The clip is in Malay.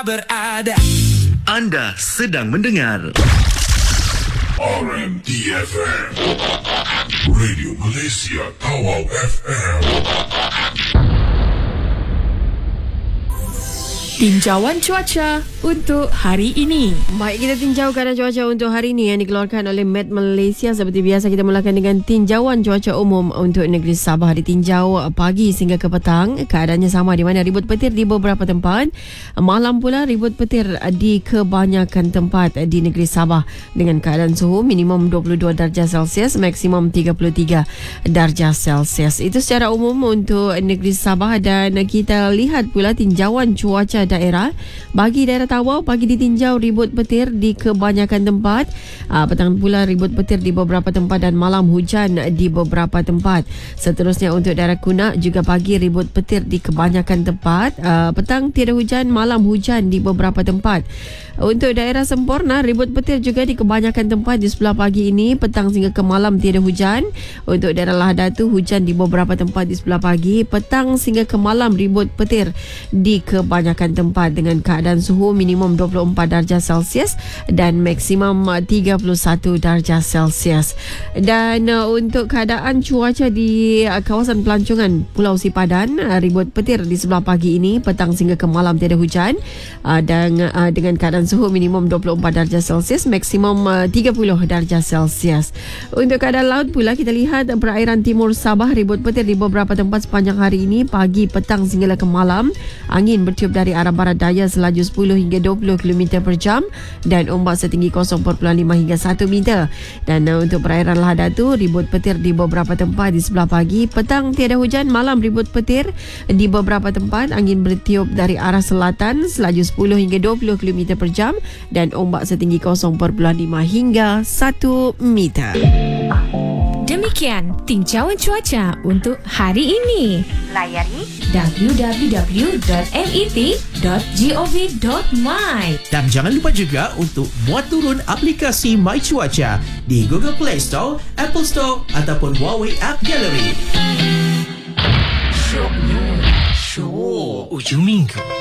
berada. Anda sedang mendengar RMDFM Radio Malaysia Tawau FM. Tinjauan cuaca untuk hari ini. Baik, kita tinjau keadaan cuaca untuk hari ini yang dikeluarkan oleh Met Malaysia. Seperti biasa, kita mulakan dengan tinjauan cuaca umum untuk negeri Sabah. Ditinjau pagi sehingga ke petang, keadaannya sama di mana ribut petir di beberapa tempat. Malam pula ribut petir di kebanyakan tempat di negeri Sabah dengan keadaan suhu minimum 22 darjah Celsius, maksimum 33 darjah Celsius. Itu secara umum untuk negeri Sabah. Dan kita lihat pula tinjauan cuaca daerah. Bagi daerah Tawau, pagi ditinjau ribut petir di kebanyakan tempat. Petang pula ribut petir di beberapa tempat dan malam hujan di beberapa tempat. Seterusnya untuk daerah Kunak, juga pagi ribut petir di kebanyakan tempat. Petang tiada hujan, malam hujan di beberapa tempat. Untuk daerah Semporna, ribut petir juga di kebanyakan tempat di sebelah pagi ini. Petang hingga ke malam tiada hujan. Untuk daerah Lahadatu, hujan di beberapa tempat di sebelah pagi. Petang hingga ke malam ribut petir di kebanyakan tempat dengan keadaan suhu minimum 24 darjah Celsius dan maksimum 31 darjah Celsius. Dan untuk keadaan cuaca di kawasan pelancongan Pulau Sipadan, ribut petir di sebelah pagi ini. Petang hingga ke malam tiada hujan dan dengan keadaan suhu minimum 24 darjah Celsius, maksimum 30 darjah Celsius. Untuk keadaan laut pula, kita lihat perairan timur Sabah, ribut petir di beberapa tempat sepanjang hari ini. Pagi, petang hingga ke malam, angin bertiup dari arah barat daya selaju 10 hingga 20 km per jam dan ombak setinggi 0.5 hingga 1 meter. Dan untuk perairan Lahadatu, ribut petir di beberapa tempat di sebelah pagi. Petang tiada hujan, malam ribut petir di beberapa tempat, angin bertiup dari arah selatan selaju 10 hingga 20 km per jam dan ombak setinggi 0.5 hingga 1 meter. Demikian tinjauan cuaca untuk hari ini. Layari www.met.gov.my. Dan jangan lupa juga untuk muat turun aplikasi My Cuaca di Google Play Store, Apple Store ataupun Huawei App Gallery. Show ujung minggu.